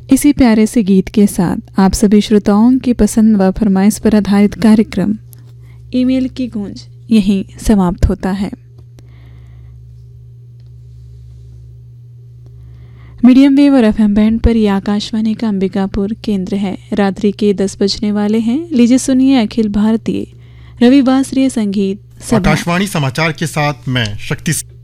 इसी प्यारे से गीत के साथ आप सभी श्रोताओं की पसंद व फरमाइश पर आधारित कार्यक्रम ईमेल की गूंज यहीं समाप्त होता है। मीडियम वेव और एफएम बैंड पर यह आकाशवाणी का अंबिकापुर केंद्र है। रात्रि के 10 बजने वाले हैं। लीजिए सुनिए अखिल भारतीय रविवासरीय संगीत सभा। आकाशवाणी समाचार के साथ मैं शक्ति